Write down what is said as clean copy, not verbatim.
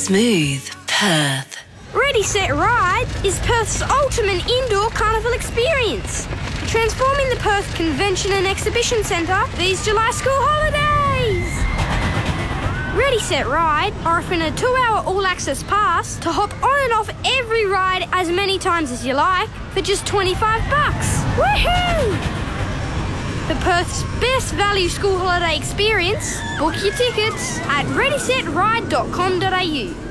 Smooth Perth. Ready Set Ride is Perth's ultimate indoor carnival experience, transforming the Perth Convention and Exhibition Centre these July school holidays. Ready Set Ride are offering a 2-hour all-access pass to hop on and off every ride as many times as you like for just $25. Woohoo! For Perth's best value school holiday experience, book your tickets at readysetride.com.au.